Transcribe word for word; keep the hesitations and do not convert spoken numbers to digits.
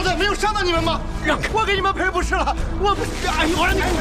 没有伤到你们吗？让开！我给你们赔不是了，我不是。哎呦，我让你。